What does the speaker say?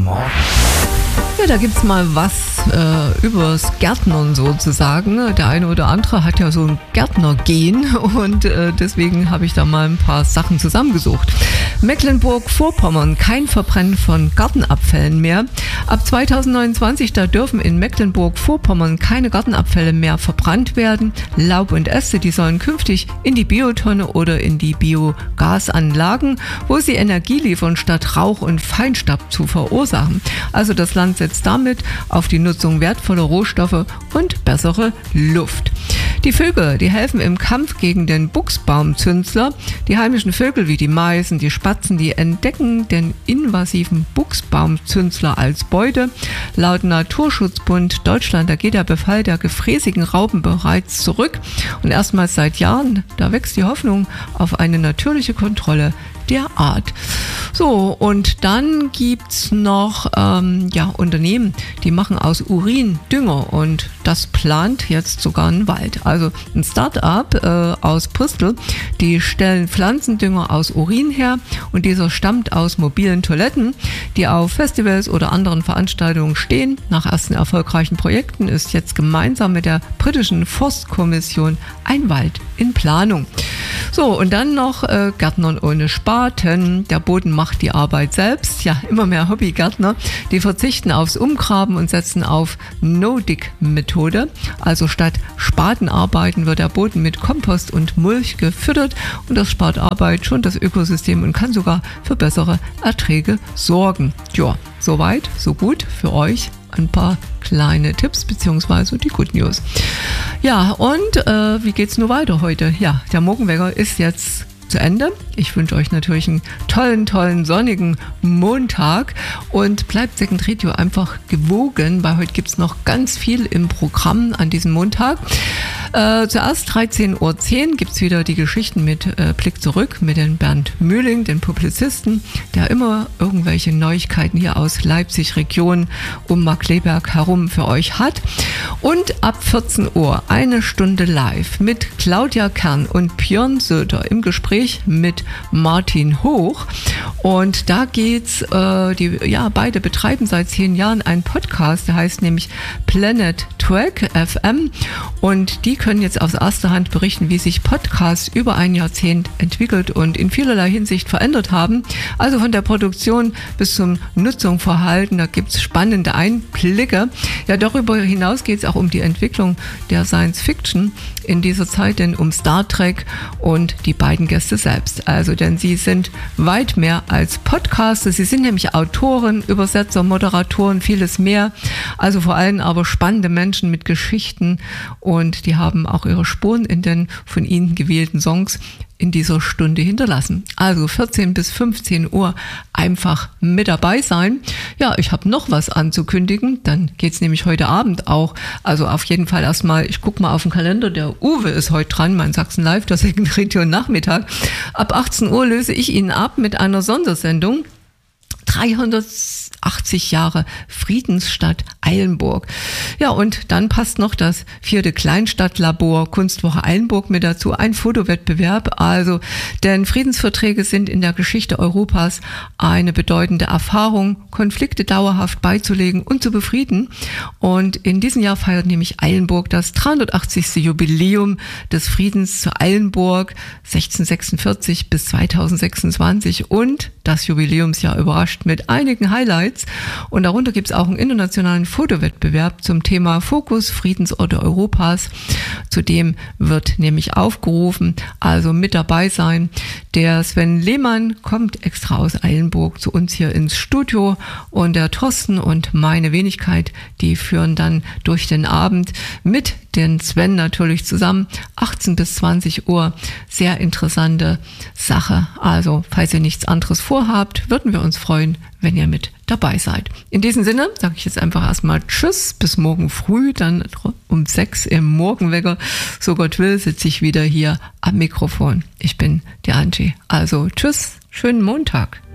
Morgen. Ja, da gibt's mal was übers Gärtnern sozusagen. Der eine oder andere hat ja so ein Gärtnergen und deswegen habe ich da mal ein paar Sachen zusammengesucht. Mecklenburg-Vorpommern, kein Verbrennen von Gartenabfällen mehr. Ab 2029, da dürfen in Mecklenburg-Vorpommern keine Gartenabfälle mehr verbrannt werden. Laub und Äste, die sollen künftig in die Biotonne oder in die Biogasanlagen, wo sie Energie liefern, statt Rauch und Feinstaub zu verursachen. Also das Land setzt damit auf die Nutzung wertvoller Rohstoffe und bessere Luft. Die Vögel, die helfen im Kampf gegen den Buchsbaumzünsler. Die heimischen Vögel wie die Meisen, die Spatzen, die entdecken den invasiven Buchsbaumzünsler als Beute. Laut Naturschutzbund Deutschland, da geht der Befall der gefräßigen Raupen bereits zurück. Und erstmals seit Jahren, da wächst die Hoffnung auf eine natürliche Kontrolle der Art. So, und dann gibt's noch Unternehmen, die machen aus Urin Dünger und das plant jetzt sogar einen Wald. Also ein Start-up aus Bristol, die stellen Pflanzendünger aus Urin her und dieser stammt aus mobilen Toiletten, die auf Festivals oder anderen Veranstaltungen stehen. Nach ersten erfolgreichen Projekten ist jetzt gemeinsam mit der britischen Forstkommission ein Wald in Planung. So, und dann noch Gärtnern ohne Spaten. Der Boden macht die Arbeit selbst. Ja, immer mehr Hobbygärtner, die verzichten aufs Umgraben und setzen auf No-Dig-Methode. Also statt Spatenarbeiten wird der Boden mit Kompost und Mulch gefüttert und das spart Arbeit, schont das Ökosystem und kann sogar für bessere Erträge sorgen. Ja, soweit, so gut für euch. Ein paar kleine Tipps beziehungsweise die Good News. Ja, und wie geht's nur weiter heute? Ja, der Morgenwecker ist jetzt zu Ende. Ich wünsche euch natürlich einen tollen, sonnigen Montag und bleibt Second Radio einfach gewogen, weil heute gibt's noch ganz viel im Programm an diesem Montag. Zuerst 13.10 Uhr gibt's wieder die Geschichten mit Blick zurück mit den Bernd Mühling, den Publizisten, der immer irgendwelche Neuigkeiten hier aus Leipzig Region um Markkleeberg herum für euch hat. Und ab 14 Uhr eine Stunde live mit Claudia Kern und Björn Söder im Gespräch mit Martin Hoch. Und da geht's, beide betreiben seit 10 Jahren einen Podcast, der heißt nämlich Planet Track FM und die können jetzt aus erster Hand berichten, wie sich Podcasts über ein Jahrzehnt entwickelt und in vielerlei Hinsicht verändert haben. Also von der Produktion bis zum Nutzungsverhalten, da gibt's spannende Einblicke. Ja, darüber hinaus geht's auch um die Entwicklung der Science Fiction in dieser Zeit, denn um Star Trek und die beiden Gäste selbst. Also, denn sie sind weit mehr als Podcaster. Sie sind nämlich Autoren, Übersetzer, Moderatoren, vieles mehr. Also vor allem aber spannende Menschen mit Geschichten und die haben auch ihre Spuren in den von ihnen gewählten Songs in dieser Stunde hinterlassen. Also 14 bis 15 Uhr einfach mit dabei sein. Ja, ich habe noch was anzukündigen. Dann geht's nämlich heute Abend auch. Also auf jeden Fall erstmal, ich gucke mal auf den Kalender. Der Uwe ist heute dran, mein Sachsen Live, das Second Radio Nachmittag. Ab 18 Uhr löse ich ihn ab mit einer Sondersendung. 380 Jahre Friedensstadt Eilenburg. Ja, und dann passt noch das 4. Kleinstadtlabor Kunstwoche Eilenburg mit dazu, ein Fotowettbewerb. Also, denn Friedensverträge sind in der Geschichte Europas eine bedeutende Erfahrung, Konflikte dauerhaft beizulegen und zu befrieden. Und in diesem Jahr feiert nämlich Eilenburg das 380. Jubiläum des Friedens zu Eilenburg 1646 bis 2026 und das Jubiläumsjahr überrascht mit einigen Highlights und darunter gibt es auch einen internationalen Fotowettbewerb zum Thema Fokus Friedensorte Europas. Zudem wird nämlich aufgerufen, also mit dabei sein. Der Sven Lehmann kommt extra aus Eilenburg zu uns hier ins Studio und der Thorsten und meine Wenigkeit, die führen dann durch den Abend mit den Sven natürlich zusammen, 18 bis 20 Uhr. Sehr interessante Sache. Also, falls ihr nichts anderes vorhabt, würden wir uns freuen, wenn ihr mit dabei seid. In diesem Sinne sage ich jetzt einfach erstmal Tschüss, bis morgen früh, dann um 6 im Morgenwecker. So Gott will, sitze ich wieder hier am Mikrofon. Ich bin die Angie. Also Tschüss, schönen Montag.